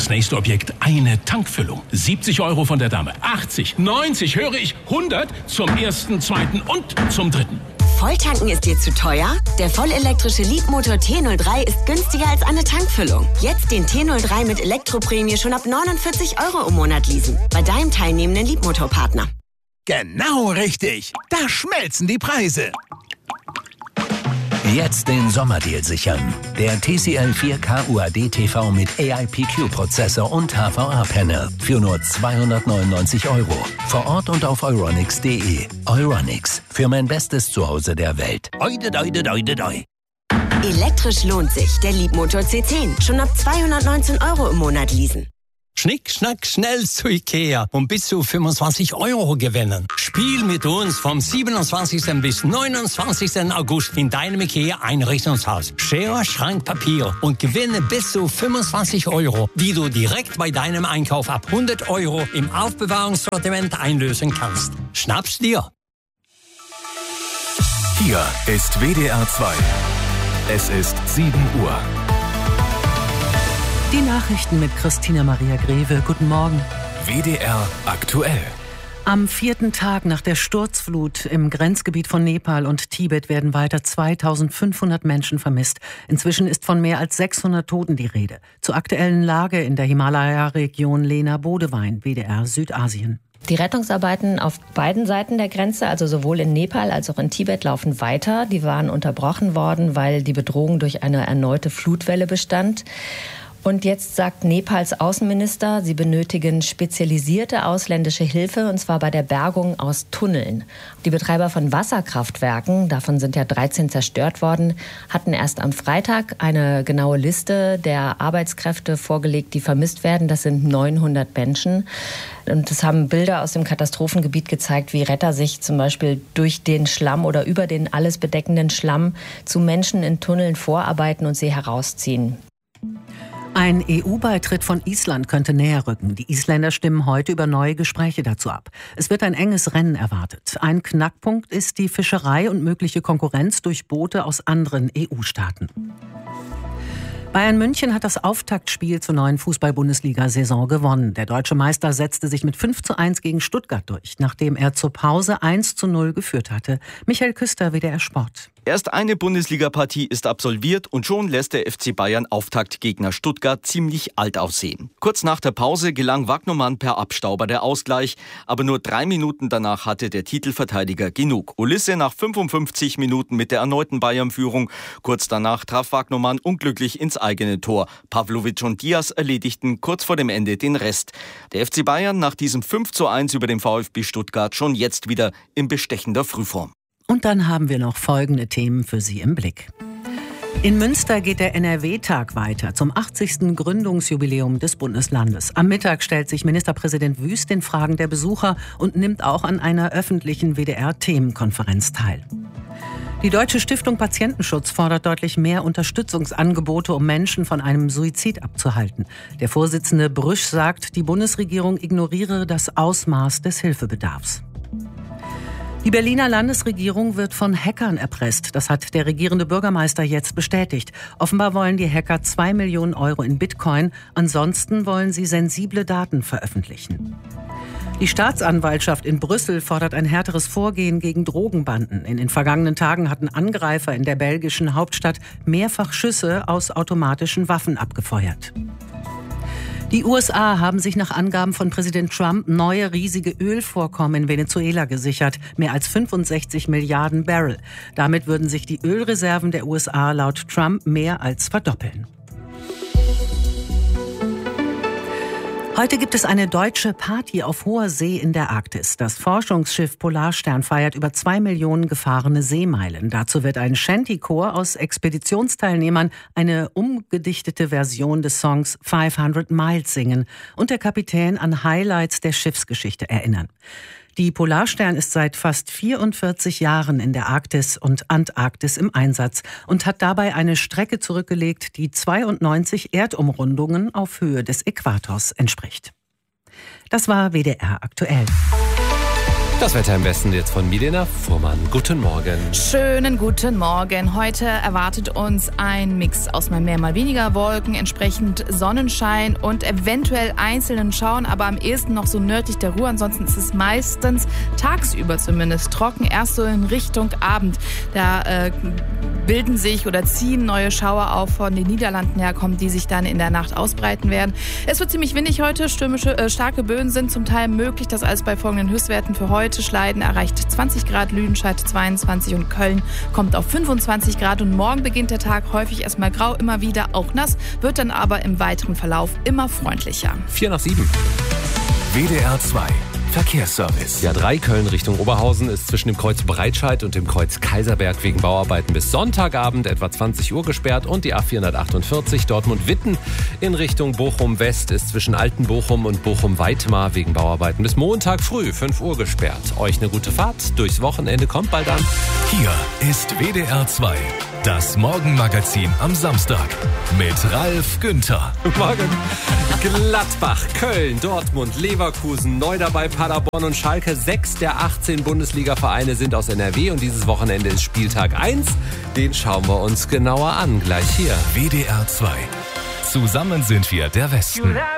das nächste Objekt eine Tankfüllung. 70 € von der Dame, 80, 90, höre ich, 100 zum ersten, zweiten und zum dritten. Volltanken ist dir zu teuer? Der vollelektrische Leapmotor T03 ist günstiger als eine Tankfüllung. Jetzt den T03 mit Elektroprämie schon ab 49 € im Monat leasen. Bei deinem teilnehmenden Leapmotor-Partner. Genau richtig. Da schmelzen die Preise. Jetzt den Sommerdeal sichern. Der TCL 4K UAD TV mit AIPQ-Prozessor und HVA-Panel für nur 299 €. Vor Ort und auf euronics.de. Euronics, für mein bestes Zuhause der Welt. Oide, doide, doide, doi. Elektrisch lohnt sich. Der Leapmotor C10. Schon ab 219 € im Monat leasen. Schnick, schnack, schnell zu Ikea und bis zu 25 € gewinnen. Spiel mit uns vom 27. bis 29. August in deinem Ikea-Einrichtungshaus. Schere, Schrank, Papier und gewinne bis zu 25 €, die du direkt bei deinem Einkauf ab 100 € im Aufbewahrungssortiment einlösen kannst. Schnapp's dir! Hier ist WDR 2. Es ist 7 Uhr. Die Nachrichten mit Christina Maria Greve. Guten Morgen. WDR aktuell. Am 4. Tag nach der Sturzflut im Grenzgebiet von Nepal und Tibet werden weiter 2500 Menschen vermisst. Inzwischen ist von mehr als 600 Toten die Rede. Zur aktuellen Lage in der Himalaya-Region Lena Bodewein, WDR Südasien. Die Rettungsarbeiten auf beiden Seiten der Grenze, also sowohl in Nepal als auch in Tibet, laufen weiter. Die waren unterbrochen worden, weil die Bedrohung durch eine erneute Flutwelle bestand. Und jetzt sagt Nepals Außenminister, sie benötigen spezialisierte ausländische Hilfe, und zwar bei der Bergung aus Tunneln. Die Betreiber von Wasserkraftwerken, davon sind ja 13 zerstört worden, hatten erst am Freitag eine genaue Liste der Arbeitskräfte vorgelegt, die vermisst werden. Das sind 900 Menschen. Und es haben Bilder aus dem Katastrophengebiet gezeigt, wie Retter sich zum Beispiel durch den Schlamm oder über den alles bedeckenden Schlamm zu Menschen in Tunneln vorarbeiten und sie herausziehen. Ein EU-Beitritt von Island könnte näher rücken. Die Isländer stimmen heute über neue Gespräche dazu ab. Es wird ein enges Rennen erwartet. Ein Knackpunkt ist die Fischerei und mögliche Konkurrenz durch Boote aus anderen EU-Staaten. Bayern München hat das Auftaktspiel zur neuen Fußball-Bundesliga-Saison gewonnen. Der deutsche Meister setzte sich mit 5:1 gegen Stuttgart durch, nachdem er zur Pause 1:0 geführt hatte. Michael Küster, WDR Sport. Erst eine Bundesliga-Partie ist absolviert und schon lässt der FC Bayern Auftaktgegner Stuttgart ziemlich alt aussehen. Kurz nach der Pause gelang Wagnermann per Abstauber der Ausgleich, aber nur 3 Minuten danach hatte der Titelverteidiger genug. Ulisse nach 55 Minuten mit der erneuten Bayern-Führung. Kurz danach traf Wagnermann unglücklich ins eigene Tor. Pavlovic und Diaz erledigten kurz vor dem Ende den Rest. Der FC Bayern nach diesem 5:1 über den VfB Stuttgart schon jetzt wieder in bestechender Frühform. Und dann haben wir noch folgende Themen für Sie im Blick. In Münster geht der NRW-Tag weiter zum 80. Gründungsjubiläum des Bundeslandes. Am Mittag stellt sich Ministerpräsident Wüst den Fragen der Besucher und nimmt auch an einer öffentlichen WDR-Themenkonferenz teil. Die Deutsche Stiftung Patientenschutz fordert deutlich mehr Unterstützungsangebote, um Menschen von einem Suizid abzuhalten. Der Vorsitzende Brüsch sagt, die Bundesregierung ignoriere das Ausmaß des Hilfebedarfs. Die Berliner Landesregierung wird von Hackern erpresst. Das hat der regierende Bürgermeister jetzt bestätigt. Offenbar wollen die Hacker 2 Millionen € in Bitcoin. Ansonsten wollen sie sensible Daten veröffentlichen. Die Staatsanwaltschaft in Brüssel fordert ein härteres Vorgehen gegen Drogenbanden. In den vergangenen Tagen hatten Angreifer in der belgischen Hauptstadt mehrfach Schüsse aus automatischen Waffen abgefeuert. Die USA haben sich nach Angaben von Präsident Trump neue riesige Ölvorkommen in Venezuela gesichert, mehr als 65 Milliarden Barrel. Damit würden sich die Ölreserven der USA laut Trump mehr als verdoppeln. Heute gibt es eine deutsche Party auf hoher See in der Arktis. Das Forschungsschiff Polarstern feiert über 2 Millionen gefahrene Seemeilen. Dazu wird ein Shanty-Chor aus Expeditionsteilnehmern eine umgedichtete Version des Songs 500 Miles singen und der Kapitän an Highlights der Schiffsgeschichte erinnern. Die Polarstern ist seit fast 44 Jahren in der Arktis und Antarktis im Einsatz und hat dabei eine Strecke zurückgelegt, die 92 Erdumrundungen auf Höhe des Äquators entspricht. Das war WDR aktuell. Das Wetter im Westen jetzt von Milena Fuhrmann. Guten Morgen. Schönen guten Morgen. Heute erwartet uns ein Mix aus mal mehr, mal weniger Wolken, entsprechend Sonnenschein und eventuell einzelnen Schauern, aber am ehesten noch so nördlich der Ruhr. Ansonsten ist es meistens tagsüber zumindest trocken, erst so in Richtung Abend. Da bilden sich oder ziehen neue Schauer auf von den Niederlanden herkommen, die sich dann in der Nacht ausbreiten werden. Es wird ziemlich windig heute, starke Böen sind zum Teil möglich, das alles bei folgenden Höchstwerten für heute. Schleiden erreicht 20 Grad, Lüdenscheid 22 und Köln kommt auf 25 Grad. Und morgen beginnt der Tag häufig erstmal grau, immer wieder auch nass, wird dann aber im weiteren Verlauf immer freundlicher. 4:07. WDR 2 Verkehrsservice. Die A3 Köln Richtung Oberhausen ist zwischen dem Kreuz Breitscheid und dem Kreuz Kaiserberg wegen Bauarbeiten bis Sonntagabend etwa 20 Uhr gesperrt. Und die A448 Dortmund-Witten in Richtung Bochum-West ist zwischen Altenbochum und Bochum-Weitmar wegen Bauarbeiten bis Montag früh 5 Uhr gesperrt. Euch eine gute Fahrt. Durchs Wochenende kommt bald an. Hier ist WDR 2. Das Morgenmagazin am Samstag mit Ralf Günther. Guten Morgen. Gladbach, Köln, Dortmund, Leverkusen, neu dabei Paderborn und Schalke. 6 der 18 Bundesliga-Vereine sind aus NRW und dieses Wochenende ist Spieltag 1. Den schauen wir uns genauer an, gleich hier. WDR 2. Zusammen sind wir der Westen.